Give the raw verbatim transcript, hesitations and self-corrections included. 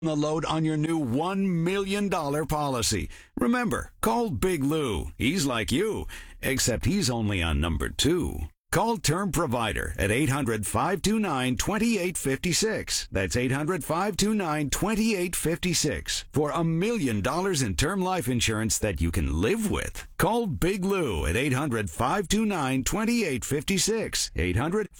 the load on your new one million dollars policy. Remember, call Big Lou. He's like you, except he's only on number two. Call Term Provider at eight hundred, five two nine, two eight five six. That's eight hundred, five two nine, two eight five six for a million dollars in term life insurance that you can live with. Call Big Lou at eight hundred, five two nine, two eight five six. eight hundred